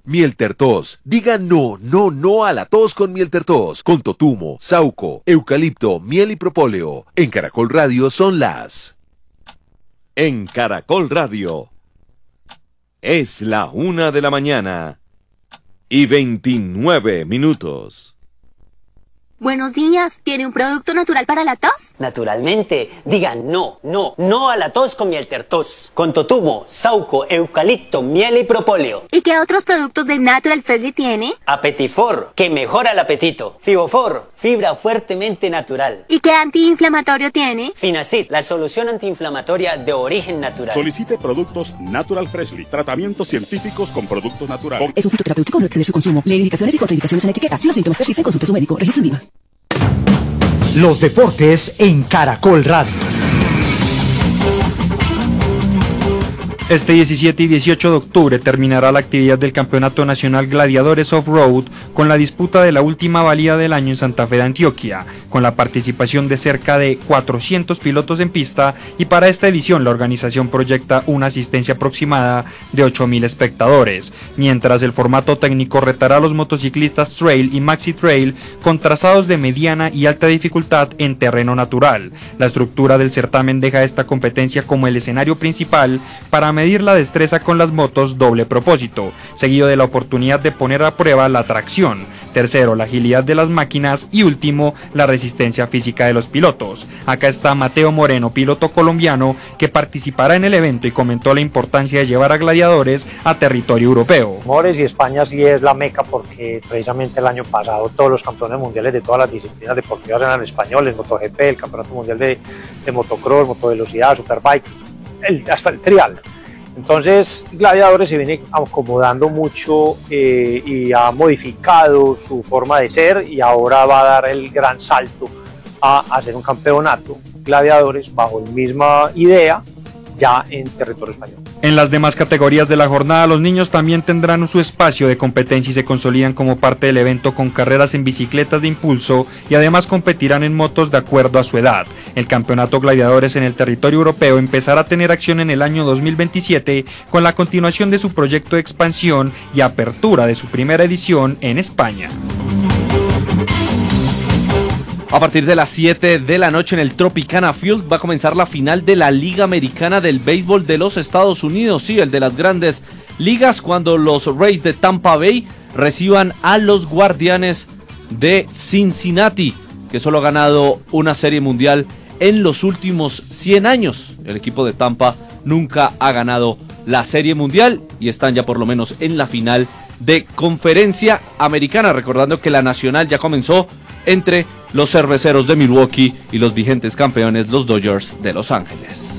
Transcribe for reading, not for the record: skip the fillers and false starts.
Miel Tertos. Diga no, no, no a la tos con Miel Tertos. Con totumo, sauco, eucalipto, miel y propóleo. En Caracol Radio son las... En Caracol Radio. Es la 1:00 y 29 minutos. Buenos días, ¿tiene un producto natural para la tos? Naturalmente, digan no, no, no a la tos con Miel Tertos. Con totumo, sauco, eucalipto, miel y propóleo. ¿Y qué otros productos de Natural Freshly tiene? Apetifor, que mejora el apetito. Fibofor, fibra fuertemente natural. ¿Y qué antiinflamatorio tiene? Finacid, la solución antiinflamatoria de origen natural. Solicite productos Natural Freshly, tratamientos científicos con productos naturales. Es un fitoterapéutico, no exceder su consumo. Lee indicaciones y contraindicaciones en la etiqueta. Si los síntomas persisten, consulte a su médico. Registro en IVA. Los deportes en Caracol Radio. Este 17 y 18 de octubre terminará la actividad del Campeonato Nacional Gladiadores Off-Road con la disputa de la última valía del año en Santa Fe de Antioquia, con la participación de cerca de 400 pilotos en pista, y para esta edición la organización proyecta una asistencia aproximada de 8.000 espectadores, mientras el formato técnico retará a los motociclistas trail y maxi trail con trazados de mediana y alta dificultad en terreno natural. La estructura del certamen deja esta competencia como el escenario principal para medir la destreza con las motos doble propósito, seguido de la oportunidad de poner a prueba la tracción, tercero la agilidad de las máquinas y último la resistencia física de los pilotos. Acá está Mateo Moreno, piloto colombiano que participará en el evento y comentó la importancia de llevar a gladiadores a territorio europeo. Y España sí es la meca porque precisamente el año pasado todos los campeones mundiales de todas las disciplinas deportivas eran españoles, MotoGP, el campeonato mundial de motocross, motovelocidad, superbike, hasta el trial. Entonces Gladiadores se viene acomodando mucho y ha modificado su forma de ser y ahora va a dar el gran salto a hacer un campeonato Gladiadores bajo la misma idea ya en territorio español. En las demás categorías de la jornada, los niños también tendrán su espacio de competencia y se consolidan como parte del evento con carreras en bicicletas de impulso y además competirán en motos de acuerdo a su edad. El campeonato Gladiadores en el territorio europeo empezará a tener acción en el año 2027 con la continuación de su proyecto de expansión y apertura de su primera edición en España. A partir de las 7 de la noche en el Tropicana Field va a comenzar la final de la Liga Americana del Béisbol de los Estados Unidos, sí, el de las grandes ligas, cuando los Rays de Tampa Bay reciban a los Guardianes de Cincinnati, que solo ha ganado una serie mundial en los últimos 100 años. El equipo de Tampa nunca ha ganado la serie mundial y están ya por lo menos en la final de Conferencia Americana, recordando que la nacional ya comenzó entre los Cerveceros de Milwaukee y los vigentes campeones, los Dodgers de Los Ángeles.